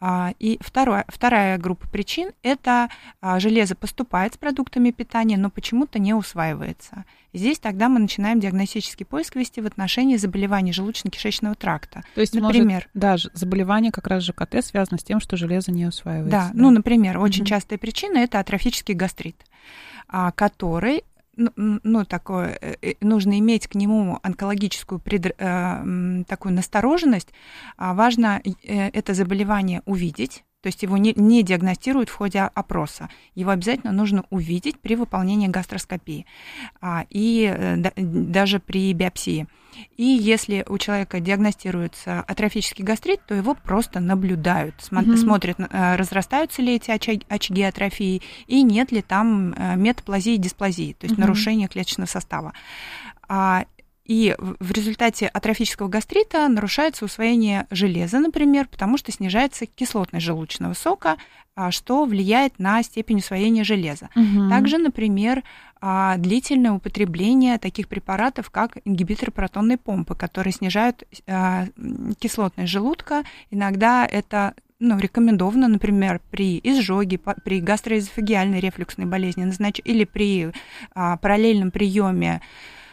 И вторая группа причин – это железо поступает с продуктами питания, но почему-то не усваивается. И здесь тогда мы начинаем диагностический поиск вести в отношении заболеваний желудочно-кишечного тракта. То есть, например, заболевание как раз ЖКТ связано с тем, что железо не усваивается. Да, например, очень частая причина – это атрофический гастрит, который нужно иметь к нему онкологическую такую настороженность. Важно это заболевание увидеть, то есть его не диагностируют в ходе опроса. Его обязательно нужно увидеть при выполнении гастроскопии и даже при биопсии. И если у человека диагностируется атрофический гастрит, то его просто наблюдают, смотрят, разрастаются ли эти очаги атрофии и нет ли там метаплазии и дисплазии, то есть нарушения клеточного состава. И в результате атрофического гастрита нарушается усвоение железа, например, потому что снижается кислотность желудочного сока, что влияет на степень усвоения железа. Также, например, длительное употребление таких препаратов, как ингибиторы протонной помпы, которые снижают кислотность желудка. Иногда это рекомендовано, например, при изжоге, при гастроэзофагеальной рефлюксной болезни или при параллельном приеме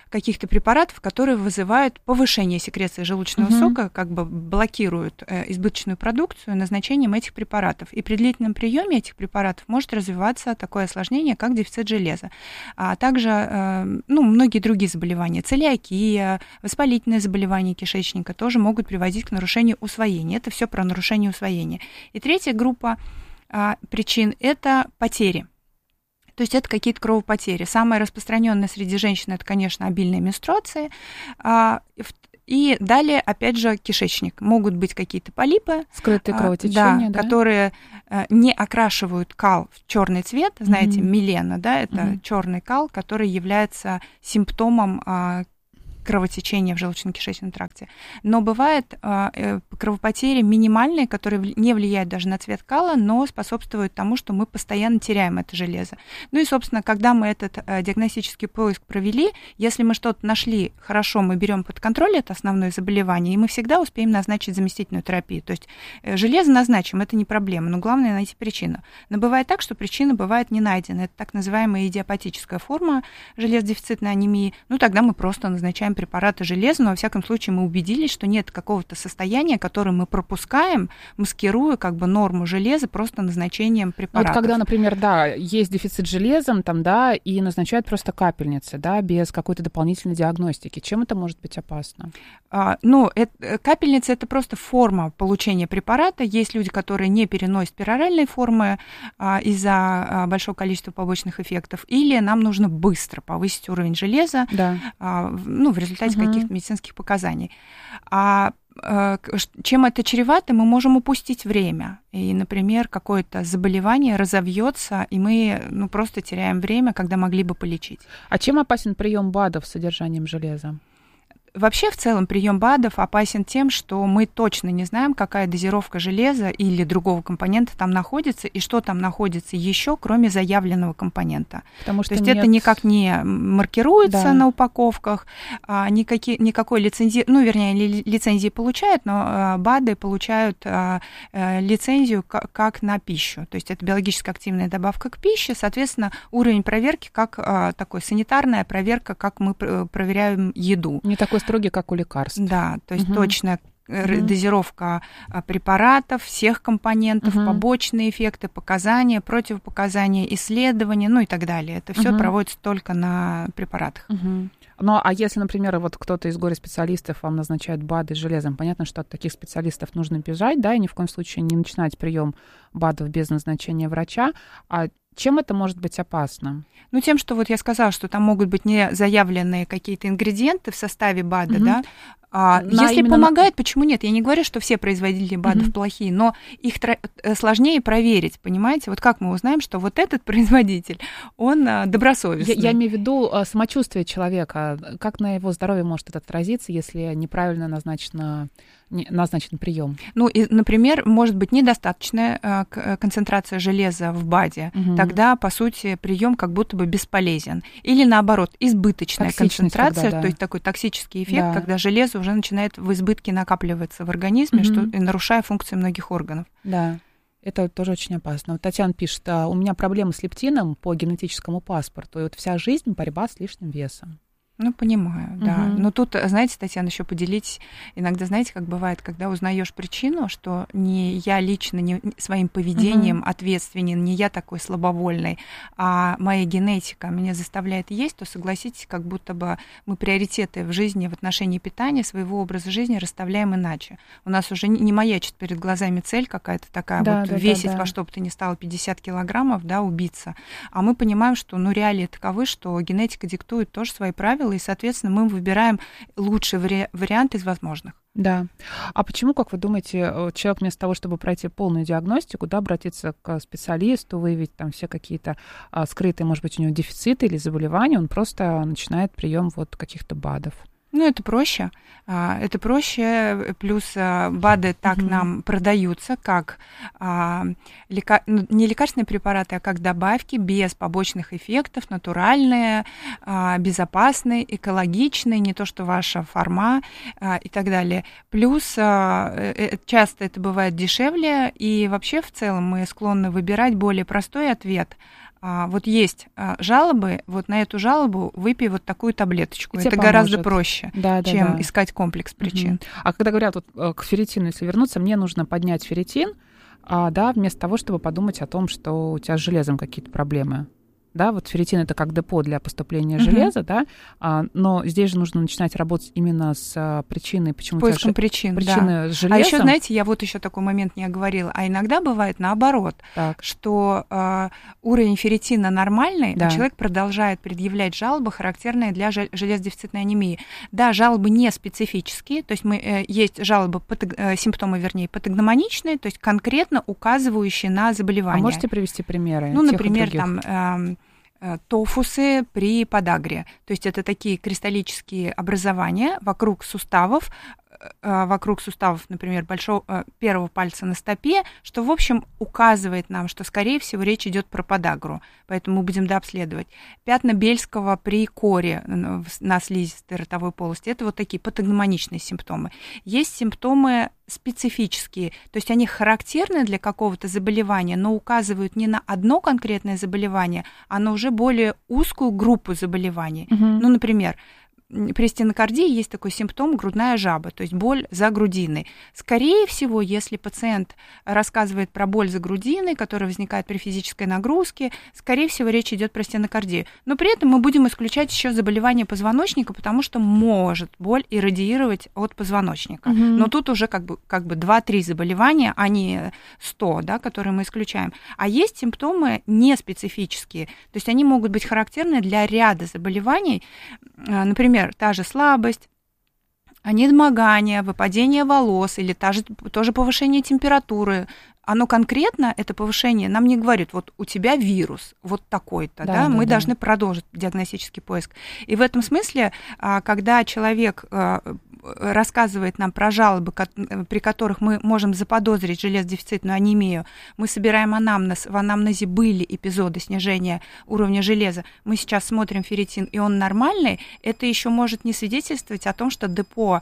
каких-то препаратов, которые вызывают повышение секреции желудочного сока, как бы блокируют избыточную продукцию назначением этих препаратов. И при длительном приеме этих препаратов может развиваться такое осложнение, как дефицит железа. А также многие другие заболевания, целиакия, воспалительные заболевания кишечника тоже могут приводить к нарушению усвоения. Это все про нарушение усвоения. И третья группа причин – это потери. То есть это какие-то кровопотери. Самое распространенное среди женщин – это, конечно, обильные менструации. И далее, опять же, кишечник. Могут быть какие-то полипы, скрытые кровотечения, да, которые не окрашивают кал в черный цвет. Знаете, мелена, да, это черный кал, который является симптомом кровотечения в желудочно-кишечном тракте. Но бывают кровопотери минимальные, которые не влияют даже на цвет кала, но способствуют тому, что мы постоянно теряем это железо. Ну и, собственно, когда мы этот диагностический поиск провели, если мы что-то нашли хорошо, мы берем под контроль это основное заболевание, и мы всегда успеем назначить заместительную терапию. То есть железо назначим, это не проблема, но главное найти причину. Но бывает так, что причина бывает не найдена. Это так называемая идиопатическая форма железодефицитной анемии. Ну, тогда мы просто назначаем препараты железа, но во всяком случае мы убедились, что нет какого-то состояния, которое мы пропускаем, маскируя как бы норму железа просто назначением препаратов. Вот когда, например, да, есть дефицит железом, там, да, и назначают просто капельницы, да, без какой-то дополнительной диагностики. Чем это может быть опасно? Капельница – это просто форма получения препарата. Есть люди, которые не переносят пероральные формы из-за большого количества побочных эффектов, или нам нужно быстро повысить уровень железа, в результате каких-то медицинских показаний. Чем это чревато, мы можем упустить время. И, например, какое-то заболевание разовьется, и мы просто теряем время, когда могли бы полечить. А чем опасен прием БАДов с содержанием железа? Вообще, в целом, прием БАДов опасен тем, что мы точно не знаем, какая дозировка железа или другого компонента там находится, и что там находится еще, кроме заявленного компонента. Потому что это никак не маркируется на упаковках, никакой лицензии, лицензии получают, но БАДы получают лицензию как на пищу. То есть это биологически активная добавка к пище, соответственно, уровень проверки как такой санитарная проверка, как мы проверяем еду. Не такой строгий, как у лекарств. Да, то есть точная дозировка препаратов, всех компонентов, побочные эффекты, показания, противопоказания, исследования, и так далее. Это все проводится только на препаратах. Ну, а если, например, вот кто-то из горе-специалистов вам назначает БАДы с железом, понятно, что от таких специалистов нужно бежать, да, и ни в коем случае не начинать прием БАДов без назначения врача. А чем это может быть опасно? Тем, что вот я сказала, что там могут быть не заявленные какие-то ингредиенты в составе БАДа, да. Если помогает, почему нет? Я не говорю, что все производители БАДов плохие, но их сложнее проверить, понимаете? Вот как мы узнаем, что вот этот производитель, он добросовестный? Я имею в виду самочувствие человека. Как на его здоровье может это отразиться, если неправильно назначен прием? Например, может быть недостаточная концентрация железа в БАДе. Тогда, по сути, прием как будто бы бесполезен. Или наоборот, избыточная концентрация, то есть такой токсический эффект, когда железо уже начинает в избытке накапливаться в организме, нарушая функции многих органов. Да. Это тоже очень опасно. Вот Татьяна пишет, у меня проблемы с лептином по генетическому паспорту, и вот вся жизнь борьба с лишним весом. Понимаю, да. Но тут, знаете, Татьяна, еще поделитесь, иногда, знаете, как бывает, когда узнаешь причину, что не я лично не своим поведением ответственен, не я такой слабовольный, а моя генетика меня заставляет есть, то, согласитесь, как будто бы мы приоритеты в жизни, в отношении питания, своего образа жизни расставляем иначе. У нас уже не маячит перед глазами цель какая-то такая, весить во что бы то ни стало 50 килограммов, да, убиться. А мы понимаем, что, реалии таковы, что генетика диктует тоже свои правила, и, соответственно, мы выбираем лучший вариант из возможных. Да. А почему, как вы думаете, человек вместо того, чтобы пройти полную диагностику, обратиться к специалисту, выявить там все какие-то скрытые, может быть, у него дефициты или заболевания, он просто начинает прием каких-то БАДов? Это проще. Это проще, плюс БАДы так нам продаются, как не лекарственные препараты, а как добавки без побочных эффектов, натуральные, безопасные, экологичные, не то что ваша фарма и так далее. Плюс часто это бывает дешевле, и вообще в целом мы склонны выбирать более простой ответ, вот есть жалобы, вот на эту жалобу выпей вот такую таблеточку. Это поможет. Гораздо проще, чем искать комплекс причин. А когда говорят вот, к ферритину, если вернуться, мне нужно поднять ферритин, вместо того, чтобы подумать о том, что у тебя с железом какие-то проблемы. Да, вот ферритин — это как депо для поступления железа, да, но здесь же нужно начинать работать именно с причиной, почему поиском причин, причины с железом. А еще, знаете, я вот еще такой момент не оговорила, а иногда бывает наоборот, что уровень ферритина нормальный, а человек продолжает предъявлять жалобы, характерные для железодефицитной анемии. Да, жалобы не специфические, то есть есть жалобы, симптомы, патогномоничные, то есть конкретно указывающие на заболевание. А можете привести примеры? Ну, например, там тофусы при подагре. То есть это такие кристаллические образования вокруг суставов, например, первого пальца на стопе, что, в общем, указывает нам, что, скорее всего, речь идет про подагру, поэтому мы будем дообследовать. Пятна Бельского при коре на слизистой ротовой полости — это вот такие патогномоничные симптомы. Есть симптомы специфические, то есть они характерны для какого-то заболевания, но указывают не на одно конкретное заболевание, а на уже более узкую группу заболеваний. Ну, например, при стенокардии есть такой симптом грудная жаба, то есть боль за грудиной. Скорее всего, если пациент рассказывает про боль за грудиной, которая возникает при физической нагрузке, скорее всего, речь идет про стенокардию. Но при этом мы будем исключать еще заболевание позвоночника, потому что может боль иррадиировать от позвоночника. Но тут уже как бы 2-3 заболевания, а не 100, да, которые мы исключаем. А есть симптомы неспецифические, то есть они могут быть характерны для ряда заболеваний, например, та же слабость, недомогание, выпадение волос или тоже повышение температуры. Оно конкретно, это повышение, нам не говорит, вот у тебя вирус, вот такой-то, да, мы должны продолжить диагностический поиск. И в этом смысле, когда человек рассказывает нам про жалобы, при которых мы можем заподозрить железодефицитную анемию, мы собираем анамнез, в анамнезе были эпизоды снижения уровня железа, мы сейчас смотрим ферритин, и он нормальный, это еще может не свидетельствовать о том, что депо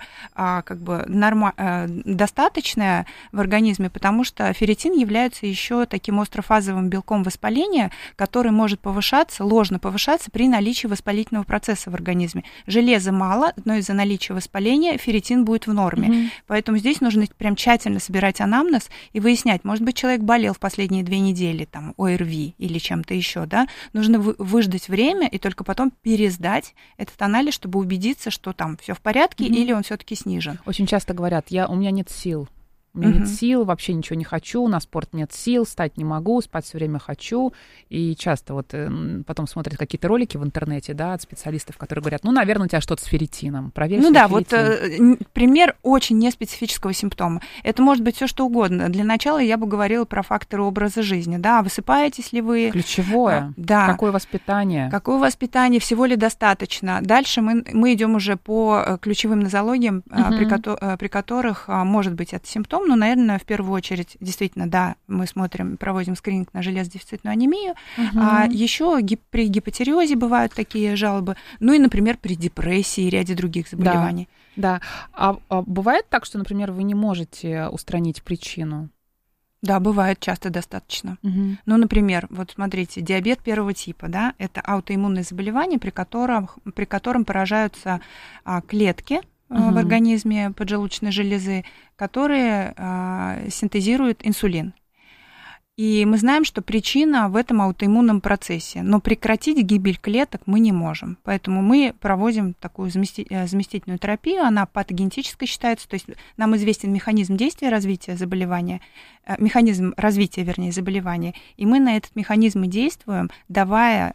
достаточное в организме, потому что ферритин является еще таким острофазовым белком воспаления, который может ложно повышаться при наличии воспалительного процесса в организме. Железа мало, но из-за наличия воспаления ферритин будет в норме. Поэтому здесь нужно прям тщательно собирать анамнез и выяснять, может быть, человек болел в последние 2 недели, там, ОРВИ или чем-то еще, да, нужно выждать время и только потом пересдать этот анализ, чтобы убедиться, что там все в порядке или он все-таки снижен. Очень часто говорят, у меня нет сил. У меня нет сил, вообще ничего не хочу, на спорт нет сил, встать не могу, спать все время хочу. И часто вот потом смотрят какие-то ролики в интернете, да, от специалистов, которые говорят, наверное, у тебя что-то с ферритином, проверь ферритин. Вот пример очень неспецифического симптома. Это может быть все что угодно. Для начала я бы говорила про факторы образа жизни, да, высыпаетесь ли вы? Ключевое. Да. Какое воспитание? Какое воспитание, всего ли достаточно? Дальше мы идем уже по ключевым нозологиям, при которых может быть этот симптом. Ну, наверное, в первую очередь, действительно, да, мы проводим скрининг на железодефицитную анемию. Еще при гипотереозе бывают такие жалобы. Ну и, например, при депрессии и ряде других заболеваний. Да. А бывает так, что, например, вы не можете устранить причину? Да, бывает часто достаточно. Ну, например, вот смотрите, диабет первого типа, да, это аутоиммунное заболевание, при котором поражаются клетки в организме поджелудочной железы, которые синтезируют инсулин. И мы знаем, что причина в этом аутоиммунном процессе, но прекратить гибель клеток мы не можем. Поэтому мы проводим такую заместительную терапию, она патогенетическая считается, то есть нам известен механизм действия развития заболевания, механизм развития, заболевания, и мы на этот механизм и действуем, давая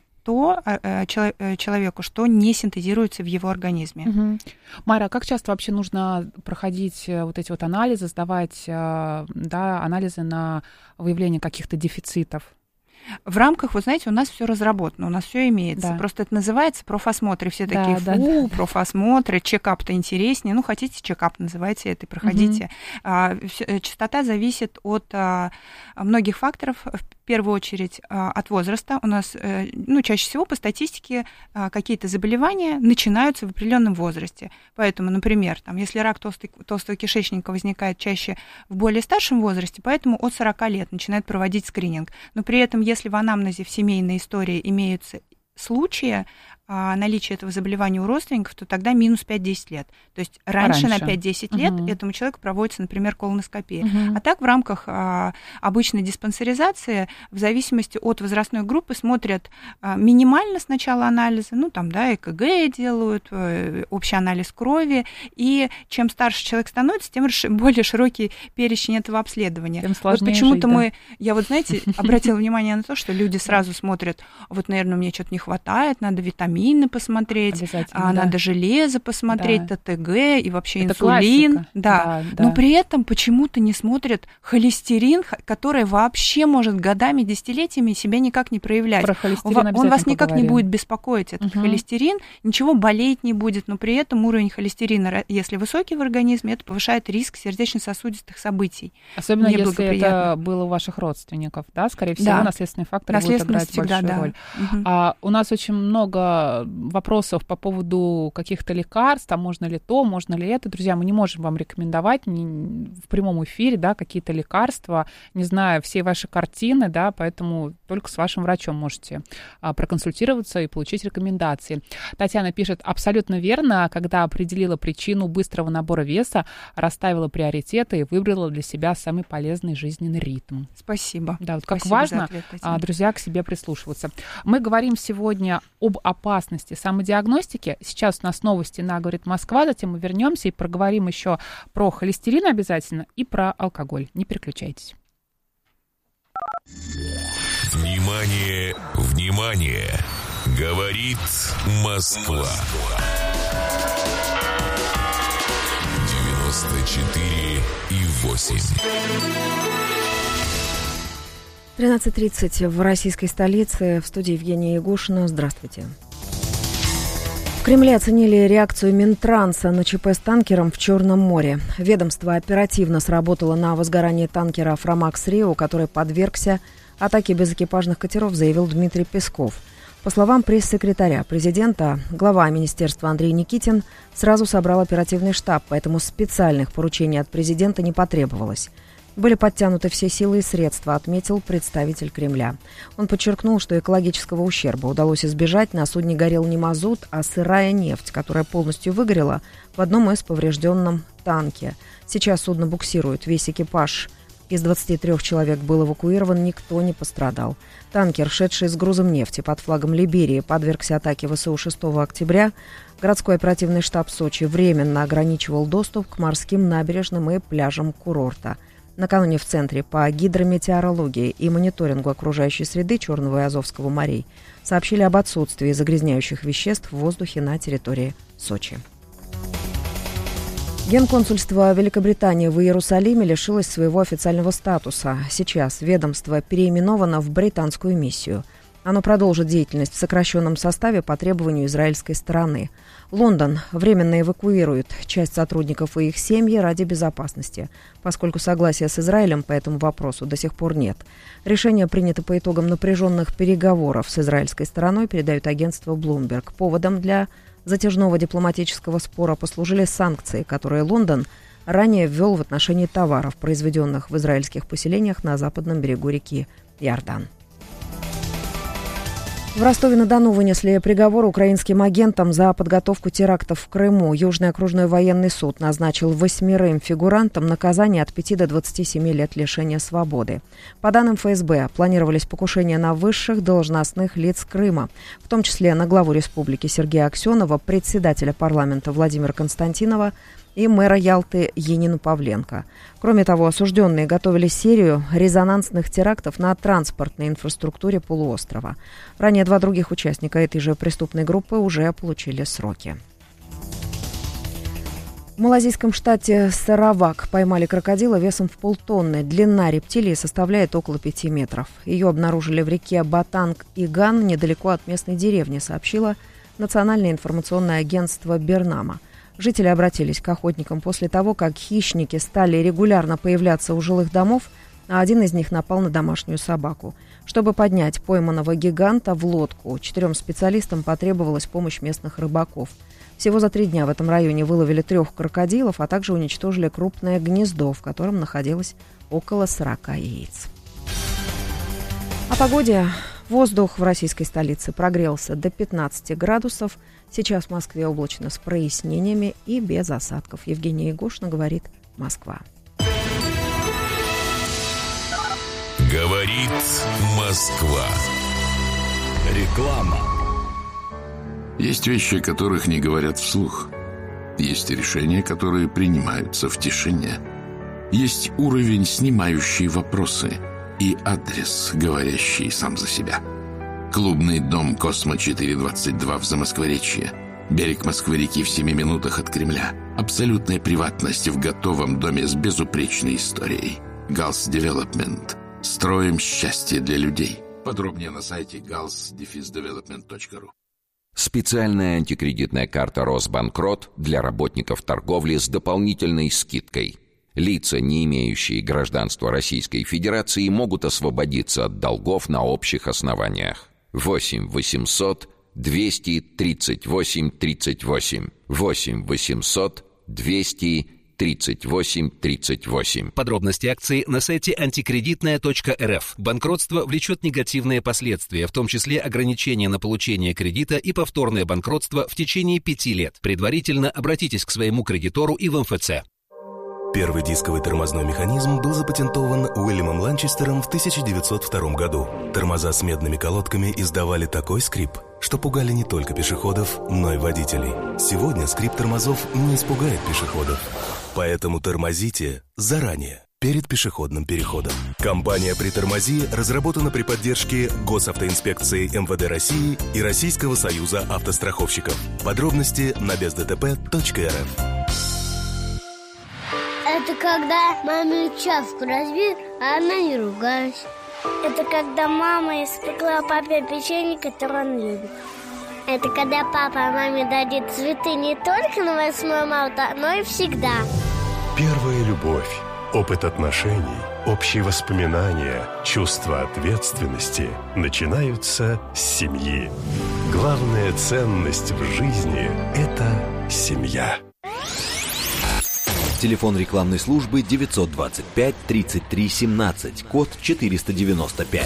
человеку, что не синтезируется в его организме. Майра, как часто вообще нужно проходить вот эти вот анализы, сдавать анализы на выявление каких-то дефицитов? В рамках, вы знаете, у нас все разработано, у нас все имеется. Да. Просто это называется профосмотр. И все такие, профосмотры, чекап-то интереснее. Ну, хотите чекап, называйте это и проходите. Частота зависит от многих факторов. В первую очередь от возраста. У нас, чаще всего по статистике какие-то заболевания начинаются в определенном возрасте. Поэтому, например, если рак толстого кишечника возникает чаще в более старшем возрасте, поэтому от 40 лет начинают проводить скрининг. Но при этом, если в анамнезе в семейной истории имеются случаи наличия этого заболевания у родственников, то тогда минус 5-10 лет. То есть раньше на 5-10 лет этому человеку проводится, например, колоноскопия. А так в рамках обычной диспансеризации, в зависимости от возрастной группы, смотрят минимально сначала анализы, ну там, да, ЭКГ делают, общий анализ крови, и чем старше человек становится, тем более широкий перечень этого обследования. Вот почему-то я вот, знаете, обратила внимание на то, что люди сразу смотрят, вот, наверное, мне что-то не хватает, надо витамины посмотреть, надо железо посмотреть, ТТГ и вообще это инсулин. Классика. Да. Но при этом почему-то не смотрят холестерин, который вообще может годами, десятилетиями себя никак не проявлять. Он вас никак не будет беспокоить, этот холестерин, ничего болеть не будет, но при этом уровень холестерина, если высокий в организме, это повышает риск сердечно-сосудистых событий. Особенно если это было у ваших родственников, да, скорее всего, наследственный фактор будет играть большую роль. У нас очень много вопросов по поводу каких-то лекарств, а можно ли то, можно ли это. Друзья, мы не можем вам рекомендовать в прямом эфире, да, какие-то лекарства, не зная всей вашей картины, да, поэтому только с вашим врачом можете проконсультироваться и получить рекомендации. Татьяна пишет, абсолютно верно, когда определила причину быстрого набора веса, расставила приоритеты и выбрала для себя самый полезный жизненный ритм. Спасибо. Да, вот как важно, друзья, к себе прислушиваться. Мы говорим сегодня об опасности самодиагностики. Сейчас у нас новости на «Говорит Москва», затем мы вернемся и проговорим еще про холестерин обязательно и про алкоголь. Не переключайтесь. Внимание, внимание! Говорит Москва. 94,8. 13:30 в российской столице. В студии Евгения Ягушина. Здравствуйте. В Кремле оценили реакцию Минтранса на ЧП с танкером в Черном море. Ведомство оперативно сработало на возгорание танкера «Афромакс Рио», который подвергся атаке безэкипажных катеров, заявил Дмитрий Песков. По словам пресс-секретаря президента, глава министерства Андрей Никитин сразу собрал оперативный штаб, поэтому специальных поручений от президента не потребовалось. Были подтянуты все силы и средства, отметил представитель Кремля. Он подчеркнул, что экологического ущерба удалось избежать. На судне горел не мазут, а сырая нефть, которая полностью выгорела в одном из поврежденном танке. Сейчас судно буксирует. Весь экипаж из 23 человек был эвакуирован, никто не пострадал. Танкер, шедший с грузом нефти под флагом Либерии, подвергся атаке ВСУ 6 октября. Городской оперативный штаб Сочи временно ограничивал доступ к морским набережным и пляжам курорта. Накануне в Центре по гидрометеорологии и мониторингу окружающей среды Черного и Азовского морей сообщили об отсутствии загрязняющих веществ в воздухе на территории Сочи. Генконсульство Великобритании в Иерусалиме лишилось своего официального статуса. Сейчас ведомство переименовано в британскую миссию. Оно продолжит деятельность в сокращенном составе по требованию израильской стороны. Лондон временно эвакуирует часть сотрудников и их семьи ради безопасности, поскольку согласия с Израилем по этому вопросу до сих пор нет. Решение принято по итогам напряженных переговоров с израильской стороной, передает агентство Bloomberg. Поводом для затяжного дипломатического спора послужили санкции, которые Лондон ранее ввел в отношении товаров, произведенных в израильских поселениях на западном берегу реки Иордан. В Ростове-на-Дону вынесли приговор украинским агентам за подготовку терактов в Крыму. Южный окружной военный суд назначил 8 фигурантам наказание от 5 до 27 лет лишения свободы. По данным ФСБ, планировались покушения на высших должностных лиц Крыма, в том числе на главу республики Сергея Аксенова, председателя парламента Владимира Константинова и мэра Ялты Енину Павленко. Кроме того, осужденные готовили серию резонансных терактов на транспортной инфраструктуре полуострова. Ранее 2 других участника этой же преступной группы уже получили сроки. В малайзийском штате Саравак поймали крокодила весом в полтонны. Длина рептилии составляет около 5 метров. Ее обнаружили в реке Батанг-Иган, недалеко от местной деревни, сообщило Национальное информационное агентство Бернама. Жители обратились к охотникам после того, как хищники стали регулярно появляться у жилых домов, а один из них напал на домашнюю собаку. Чтобы поднять пойманного гиганта в лодку, 4 специалистам потребовалась помощь местных рыбаков. Всего за 3 дня в этом районе выловили 3 крокодилов, а также уничтожили крупное гнездо, в котором находилось около 40 яиц. О погоде. Воздух в российской столице прогрелся до 15 градусов. Сейчас в Москве облачно с прояснениями и без осадков. Евгения Егошина говорит «Москва». Говорит Москва. Реклама. Есть вещи, о которых не говорят вслух. Есть решения, которые принимаются в тишине. Есть уровень, снимающий вопросы, и адрес, говорящий сам за себя. Клубный дом «Космо-422» в Замоскворечье. Берег Москвы-реки в 7 минутах от Кремля. Абсолютная приватность в готовом доме с безупречной историей. Галс Девелопмент. Строим счастье для людей. Подробнее на сайте gals-development.ru. Специальная антикредитная карта «Росбанкрот» для работников торговли с дополнительной скидкой. Лица, не имеющие гражданства Российской Федерации, могут освободиться от долгов на общих основаниях. 8 800 238 38. 8 800 238 38. Подробности акции на сайте антикредитная.рф. Банкротство влечет негативные последствия, в том числе ограничения на получение кредита и повторное банкротство в течение 5 лет. Предварительно обратитесь к своему кредитору и в МФЦ. Первый дисковый тормозной механизм был запатентован Уильямом Ланчестером в 1902 году. Тормоза с медными колодками издавали такой скрип, что пугали не только пешеходов, но и водителей. Сегодня скрип тормозов не испугает пешеходов. Поэтому тормозите заранее, перед пешеходным переходом. Компания «Притормози» разработана при поддержке Госавтоинспекции МВД России и Российского союза автостраховщиков. Подробности на бездтп.рф. Это когда маме чашку разбил, а она не ругалась. Это когда мама испекла папе печенье, которое он любит. Это когда папа маме дарит цветы не только на 8 марта, но и всегда. Первая любовь, опыт отношений, общие воспоминания, чувство ответственности начинаются с семьи. Главная ценность в жизни – это семья. Телефон рекламной службы 925 33 17, код 495.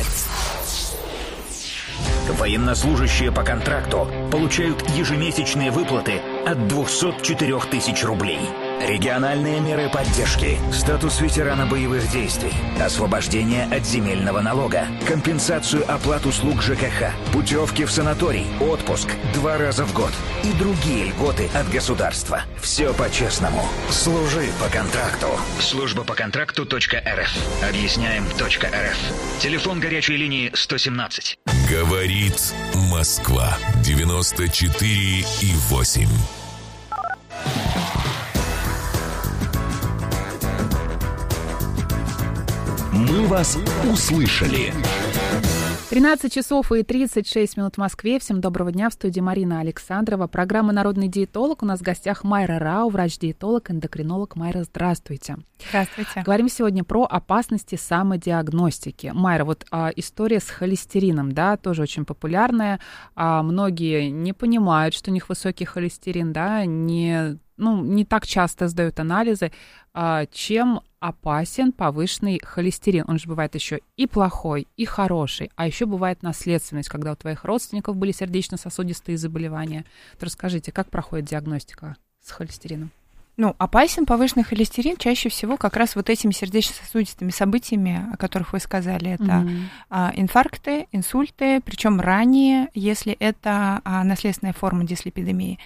Военнослужащие по контракту получают ежемесячные выплаты от 204 тысяч рублей. Региональные меры поддержки, статус ветерана боевых действий, освобождение от земельного налога, компенсацию оплат услуг ЖКХ, путевки в санаторий, отпуск 2 раза в год и другие льготы от государства. Все по-честному. Служи по контракту. Служба по контракту.рф. Объясняем.рф. Телефон горячей линии 117. Говорит Москва. 94,8. Мы вас услышали. 13 часов и 36 минут в Москве. Всем доброго дня. В студии Марина Александрова. Программа «Народный диетолог». У нас в гостях Майра Рау, врач-диетолог, эндокринолог. Майра, здравствуйте. Здравствуйте. Говорим сегодня про опасности самодиагностики. Майра, вот история с холестерином, да, тоже очень популярная. Многие не понимают, что у них высокий холестерин, да, не так часто сдают анализы. Чем опасен повышенный холестерин? Он же бывает еще и плохой, и хороший, а еще бывает наследственность, когда у твоих родственников были сердечно-сосудистые заболевания. Вот расскажите, как проходит диагностика с холестерином? Опасен повышенный холестерин чаще всего как раз вот этими сердечно-сосудистыми событиями, о которых вы сказали. Это инфаркты, инсульты, причем ранее, если это наследственная форма дислипидемии.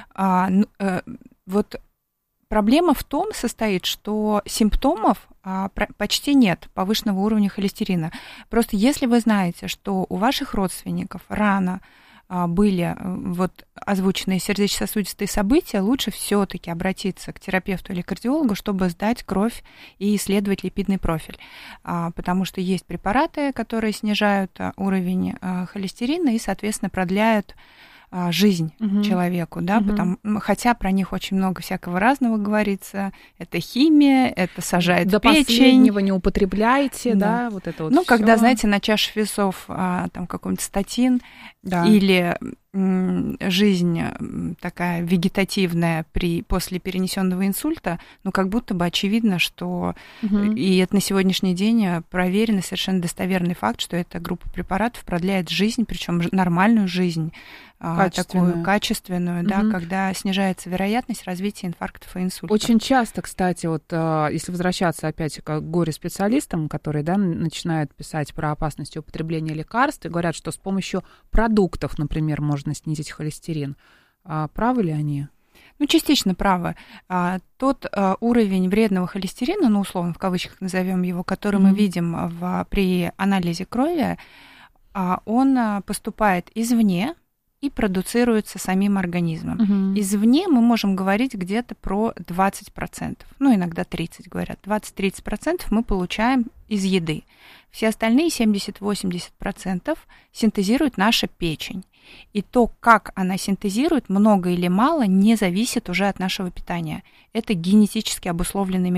Вот проблема в том состоит, что симптомов почти нет повышенного уровня холестерина. Просто если вы знаете, что у ваших родственников рано были вот озвученные сердечно-сосудистые события, лучше все-таки обратиться к терапевту или кардиологу, чтобы сдать кровь и исследовать липидный профиль. Потому что есть препараты, которые снижают уровень холестерина и, соответственно, продляют жизнь человеку, да, хотя про них очень много всякого разного говорится. Это химия, это сажает до печень. До последнего не употребляйте, да, вот это вот. Когда, знаете, на чаше весов там какой-нибудь статин или жизнь такая вегетативная после перенесенного инсульта, ну, как будто бы очевидно, что и это на сегодняшний день проверенный, совершенно достоверный факт, что эта группа препаратов продляет жизнь, причем нормальную жизнь, такую качественную, да, когда снижается вероятность развития инфарктов и инсультов. Очень часто, кстати, вот если возвращаться опять к горе-специалистам, которые, да, начинают писать про опасность употребления лекарств и говорят, что с помощью продуктов, например, можно снизить холестерин. Правы ли они? Ну, частично правы. Тот уровень вредного холестерина, ну, условно, в кавычках назовем его, который мы видим при анализе крови, он поступает извне и продуцируется самим организмом. Извне мы можем говорить где-то про 20%, ну, иногда 30%, говорят. 20-30% мы получаем из еды. Все остальные 70-80% синтезирует наша печень. И то, как она синтезирует, много или мало, не зависит уже от нашего питания. Это генетически обусловленный механизм.